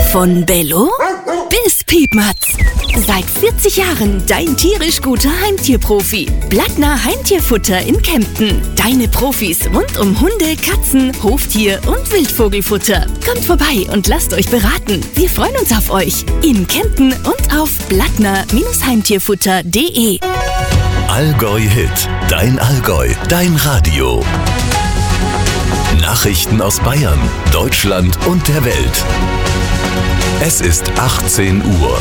Von Bello bis Piepmatz. Seit 40 Jahren dein tierisch guter Heimtierprofi. Blattner Heimtierfutter in Kempten. Deine Profis rund um Hunde, Katzen, Hoftier und Wildvogelfutter. Kommt vorbei und lasst euch beraten. Wir freuen uns auf euch. In Kempten und auf blattner-heimtierfutter.de. Allgäu Hit. Dein Allgäu. Dein Radio. Nachrichten aus Bayern, Deutschland und der Welt. Es ist 18 Uhr.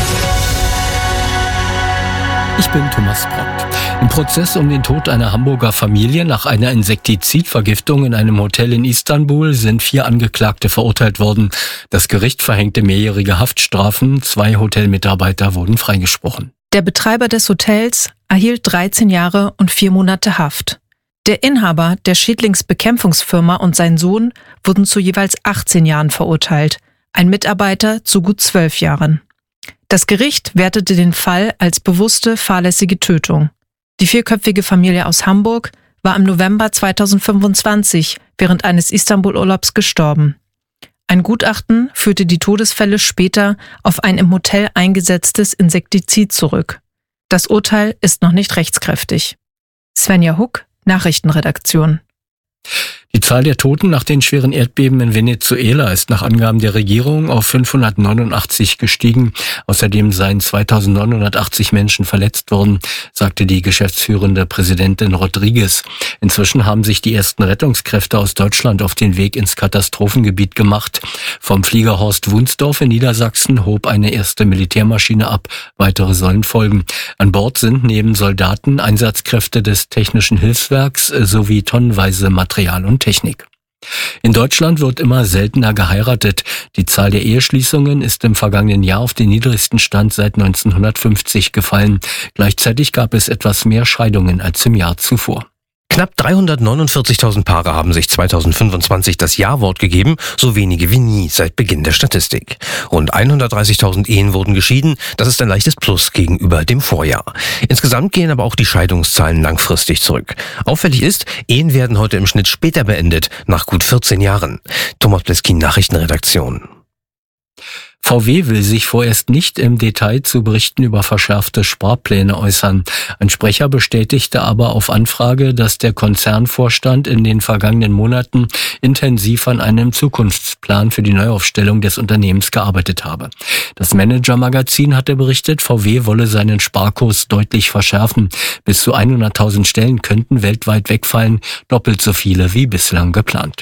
Ich bin Thomas Brock. Im Prozess um den Tod einer Hamburger Familie nach einer Insektizidvergiftung in einem Hotel in Istanbul sind 4 Angeklagte verurteilt worden. Das Gericht verhängte mehrjährige Haftstrafen. 2 Hotelmitarbeiter wurden freigesprochen. Der Betreiber des Hotels erhielt 13 Jahre und 4 Monate Haft. Der Inhaber der Schädlingsbekämpfungsfirma und sein Sohn wurden zu jeweils 18 Jahren verurteilt, ein Mitarbeiter zu gut 12 Jahren. Das Gericht wertete den Fall als bewusste, fahrlässige Tötung. Die 4-köpfige Familie aus Hamburg war im November 2025 während eines Istanbul-Urlaubs gestorben. Ein Gutachten führte die Todesfälle später auf ein im Hotel eingesetztes Insektizid zurück. Das Urteil ist noch nicht rechtskräftig. Svenja Huck, Nachrichtenredaktion. Die Zahl der Toten nach den schweren Erdbeben in Venezuela ist nach Angaben der Regierung auf 589 gestiegen. Außerdem seien 2980 Menschen verletzt worden, sagte die geschäftsführende Präsidentin Rodriguez. Inzwischen haben sich die ersten Rettungskräfte aus Deutschland auf den Weg ins Katastrophengebiet gemacht. Vom Flieger Horst Wunsdorf in Niedersachsen hob eine erste Militärmaschine ab. Weitere sollen folgen. An Bord sind neben Soldaten Einsatzkräfte des Technischen Hilfswerks sowie tonnenweise Material und Technik. In Deutschland wird immer seltener geheiratet. Die Zahl der Eheschließungen ist im vergangenen Jahr auf den niedrigsten Stand seit 1950 gefallen. Gleichzeitig gab es etwas mehr Scheidungen als im Jahr zuvor. Knapp 349.000 Paare haben sich 2025 das Ja-Wort gegeben, so wenige wie nie seit Beginn der Statistik. Rund 130.000 Ehen wurden geschieden, das ist ein leichtes Plus gegenüber dem Vorjahr. Insgesamt gehen aber auch die Scheidungszahlen langfristig zurück. Auffällig ist, Ehen werden heute im Schnitt später beendet, nach gut 14 Jahren. Thomas Bleskin, Nachrichtenredaktion. VW will sich vorerst nicht im Detail zu Berichten über verschärfte Sparpläne äußern. Ein Sprecher bestätigte aber auf Anfrage, dass der Konzernvorstand in den vergangenen Monaten intensiv an einem Zukunftsplan für die Neuaufstellung des Unternehmens gearbeitet habe. Das Manager-Magazin hatte berichtet, VW wolle seinen Sparkurs deutlich verschärfen. Bis zu 100.000 Stellen könnten weltweit wegfallen, doppelt so viele wie bislang geplant.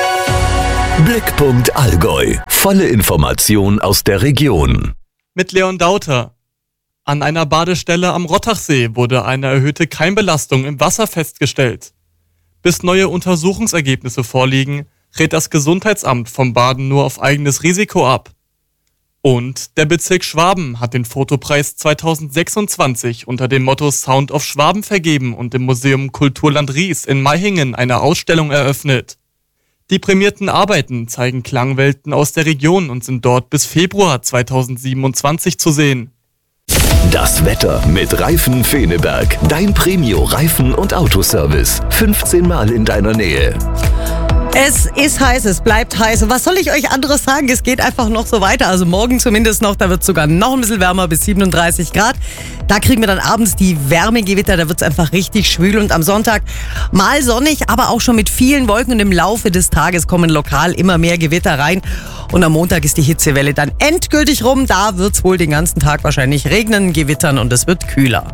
Blickpunkt Allgäu. Volle Information aus der Region. Mit Leon Dauter. An einer Badestelle am Rottachsee wurde eine erhöhte Keimbelastung im Wasser festgestellt. Bis neue Untersuchungsergebnisse vorliegen, rät das Gesundheitsamt vom Baden nur auf eigenes Risiko ab. Und der Bezirk Schwaben hat den Fotopreis 2026 unter dem Motto Sound of Schwaben vergeben und im Museum Kulturland Ries in Maihingen eine Ausstellung eröffnet. Die prämierten Arbeiten zeigen Klangwelten aus der Region und sind dort bis Februar 2027 zu sehen. Das Wetter mit Reifen Feneberg. Dein Premio-Reifen- und Autoservice. 15 Mal in deiner Nähe. Es ist heiß, es bleibt heiß. Was soll ich euch anderes sagen? Es geht einfach noch so weiter. Also morgen zumindest noch, da wird es sogar noch ein bisschen wärmer, bis 37 Grad. Da kriegen wir dann abends die Wärmegewitter, da wird es einfach richtig schwül. Und am Sonntag mal sonnig, aber auch schon mit vielen Wolken. Und im Laufe des Tages kommen lokal immer mehr Gewitter rein. Und am Montag ist die Hitzewelle dann endgültig rum. Da wird es wohl den ganzen Tag wahrscheinlich regnen, gewittern und es wird kühler.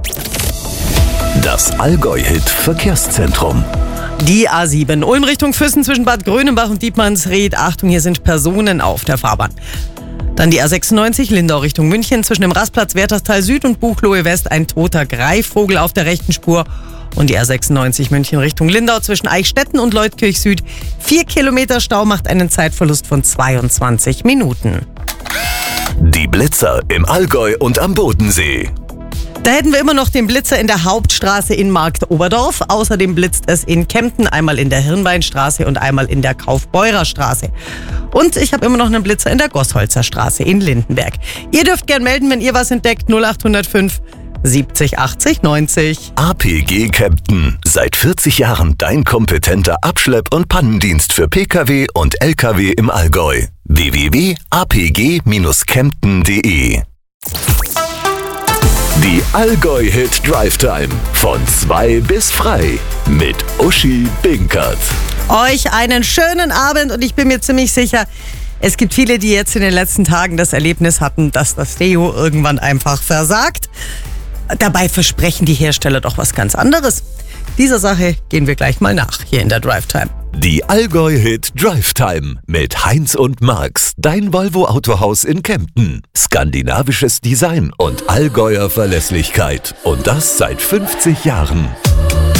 Das Allgäu-Hit Verkehrszentrum. Die A7 Ulm Richtung Füssen zwischen Bad Grönenbach und Dietmannsried. Achtung, hier sind Personen auf der Fahrbahn. Dann die A96 Lindau Richtung München zwischen dem Rastplatz Wertherstal Süd und Buchloe West ein toter Greifvogel auf der rechten Spur. Und die A96 München Richtung Lindau zwischen Eichstätten und Leutkirch Süd. 4 Kilometer Stau macht einen Zeitverlust von 22 Minuten. Die Blitzer im Allgäu und am Bodensee. Da hätten wir immer noch den Blitzer in der Hauptstraße in Marktoberdorf. Außerdem blitzt es in Kempten, einmal in der Hirnbeinstraße und einmal in der Kaufbeurer Straße. Und ich habe immer noch einen Blitzer in der Gossholzer Straße in Lindenberg. Ihr dürft gern melden, wenn ihr was entdeckt. 0805 70 80 90. APG Kempten. Seit 40 Jahren dein kompetenter Abschlepp- und Pannendienst für Pkw und Lkw im Allgäu. www.apg-kempten.de. Die Allgäu-Hit Drive Time. Von 2 bis frei. Mit Uschi Binkert. Euch einen schönen Abend und ich bin mir ziemlich sicher, es gibt viele, die jetzt in den letzten Tagen das Erlebnis hatten, dass das Deo irgendwann einfach versagt. Dabei versprechen die Hersteller doch was ganz anderes. Dieser Sache gehen wir gleich mal nach hier in der Drive Time. Die Allgäu-Hit Drive Time mit Heinz und Marx, dein Volvo-Autohaus in Kempten. Skandinavisches Design und Allgäuer Verlässlichkeit. Und das seit 50 Jahren.